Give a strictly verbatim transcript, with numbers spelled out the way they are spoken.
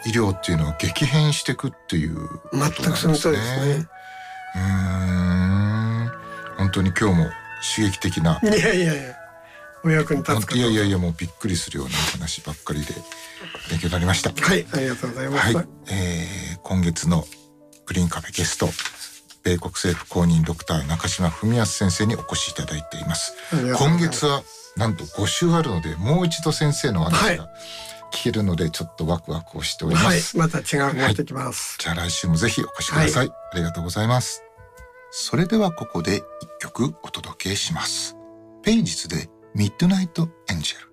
医療っていうのは激変していくっていうことなんですね。 全くその通りですね。 うーん、本当に今日も刺激的な、 いやいやいや、お役に立つかと。 いやいやいや、もうびっくりするような話ばっかりで勉強になりました。 はい、ありがとうございます。 はい、えー、今月のグリーンカフェゲスト、米国政府公認ドクター中島文康先生にお越しいただいています。今月はなんとご週あるので、もう一度先生の話が聞けるので、ちょっとワクワクをしております。 はい、また違う持ってきます。 はい、じゃあ来週もぜひお越しください。はい、ありがとうございます。それではここで一曲お届けします。ペイジスでミッドナイトエンジェル。